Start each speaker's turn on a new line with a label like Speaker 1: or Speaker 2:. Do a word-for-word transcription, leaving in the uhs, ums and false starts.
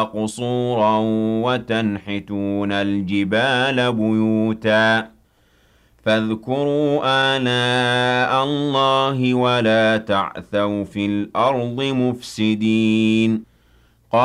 Speaker 1: قصورا وتنحتون الجبال بيوتا فاذكروا آلاء الله ولا تعثوا في الأرض مفسدين